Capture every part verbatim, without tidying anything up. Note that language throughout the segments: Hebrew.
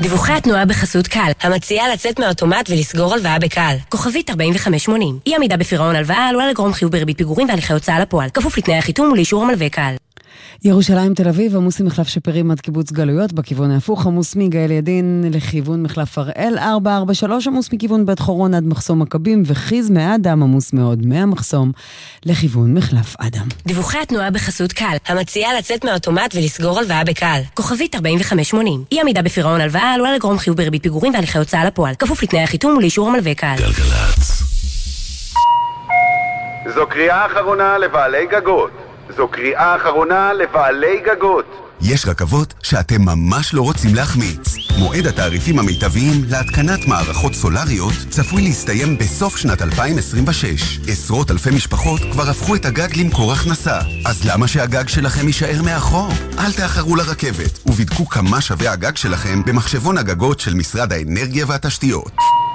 דיווחי התנועה בחסות קל, המציעה לצאת מהאוטומט ולסגור הלוואה בקל. כוכבית ארבעים וחמש שמונים. אי עמידה בפירעון הלוואה עלולה לגרום חיוב בריבית פיגורים והליכי הוצאה לפועל. כפוף לתנאי החיתום ולאישור המלווה קל. ירושלים תל אביב, עמוס ממחלף שפירים עד קיבוץ גלויות, בכיוון ההפוך, עמוס מגאל ידין לכיוון מחלף הראל, ארבע ארבע שלוש, עמוס מכיוון בית חורון עד מחסום מכבים, וחיז מאדם עמוס מאוד מהמחסום לכיוון מחלף אדם. דיווחי התנועה בחסות קל, המציעה לצאת מהאוטומט ולסגור הלוואה בקל. כוכבית ארבעים וחמש שמונים. אי עמידה בפירעון הלוואה עלולה לגרום חיוב בריבית פיגורים והליכי הוצאה לפועל. כפוף לתנאי החיתום ולאישור המלווה קל. גלגלצ. זו קריאה אחרונה לבעלי גגות. זו קריאה אחרונה לבעלי גגות. יש רכבות שאתם ממש לא רוצים להחמיץ. מועד התעריפים המיטביים להתקנת מערכות סולריות צפוי להסתיים בסוף שנת אלפיים עשרים ושש. עשרות אלפי משפחות כבר הפכו את הגג למקור הכנסה. אז למה שהגג שלכם יישאר מאחור? אל תאחרו לרכבת ובדקו כמה שווה הגג שלכם במחשבון הגגות של משרד האנרגיה והתשתיות.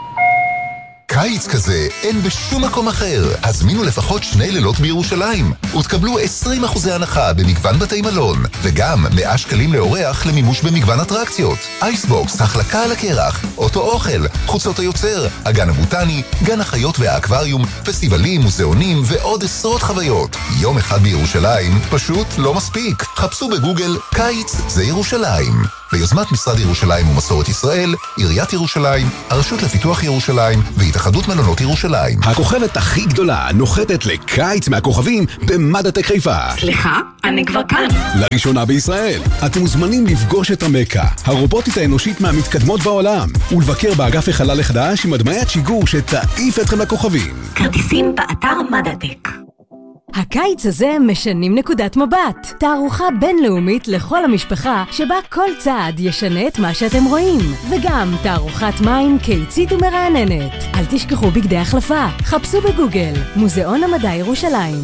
קיץ כזה אין בשום מקום אחר. הזמינו לפחות שני לילות בירושלים ותקבלו עשרים אחוז הנחה במגוון בתי מלון, וגם מאה שקלים לאורח למימוש במגוון אטרקציות. אייסבוקס, החלקה על הקרח, אוטו אוכל, חוצות היוצר, הגן הבוטני, גן החיות והאקווריום, פסטיבלים, מוזיאונים ועוד עשרות חוויות. יום אחד בירושלים פשוט לא מספיק. חפשו בגוגל קיץ זה ירושלים. ביוזמת משרד ירושלים ומסורת ישראל, עיריית ירושלים, הרשות לפיתוח ירושלים והתאחדות מלונות ירושלים. הכוכבת הכי גדולה נוחתת לקיץ מהכוכבים במדעטק חיפה. סליחה, אני כבר כאן. לראשונה בישראל, אתם מוזמנים לפגוש את המקה, הרובוטית האנושית מהמתקדמות בעולם, ולבקר באגף החלל החדש עם הדמיית שיגור שתעיף אתכם לכוכבים. כרטיסים באתר מדעטק. הקיץ הזה משנים נקודת מבט. תערוכה בינלאומית לכל המשפחה שבה כל צעד ישנה את מה שאתם רואים. וגם תערוכת מים קיצית ומרעננת. אל תשכחו בגדי החלפה. חפשו בגוגל מוזיאון המדע ירושלים.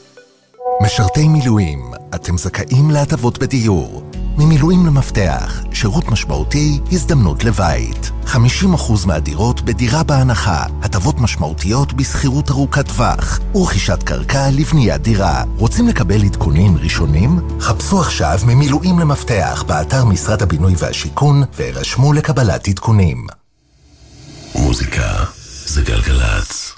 משרתי מילואים, אתם זכאים להטבות בדיור. ממילואים למפתח, שירות משמעותי, הזדמנות לבית. חמישים אחוז מהדירות בדירה בהנחה, הטבות משמעותיות בסחירות ארוכת טווח, ורכישת קרקע לבניית דירה. רוצים לקבל עדכונים ראשונים? חפשו עכשיו ממילואים למפתח באתר משרד הבינוי והשיכון, והירשמו לקבלת עדכונים. מוזיקה זה גלגלצ.